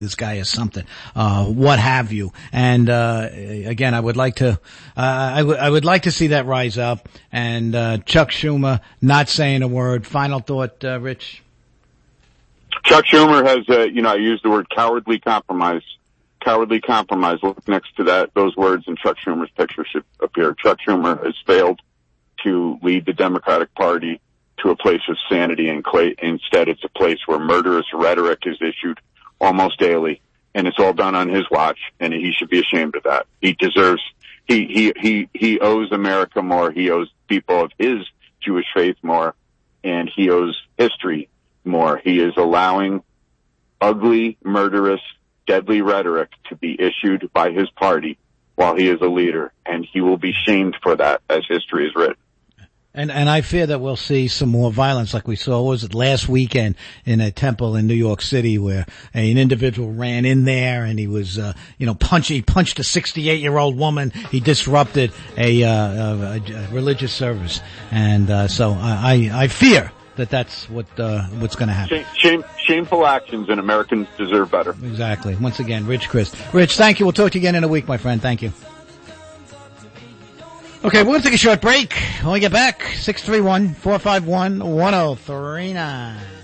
this guy is something, what have you. And, again, I would like to see that rise up. And, Chuck Schumer not saying a word. Final thought, Rich? Chuck Schumer has, I used the word cowardly compromise. Cowardly compromise. Look next to those words, and Chuck Schumer's picture should appear. Chuck Schumer has failed to lead the Democratic Party to a place of sanity, and instead it's a place where murderous rhetoric is issued almost daily, and it's all done on his watch, and he should be ashamed of that. He deserves, he owes America more, he owes people of his Jewish faith more, and he owes history more. He is allowing ugly, murderous, deadly rhetoric to be issued by his party while he is a leader, and he will be shamed for that as history is written. And I fear that we'll see some more violence like we saw, was it last weekend in a temple in New York City where an individual ran in there and he was, he punched a 68-year-old woman. He disrupted a religious service. And, so I fear that that's what's going to happen. Shameful actions, and Americans deserve better. Exactly. Once again, Rich Chris. Rich, thank you. We'll talk to you again in a week, my friend. Thank you. Okay, we're going to take a short break. When we get back, 631-451-1039.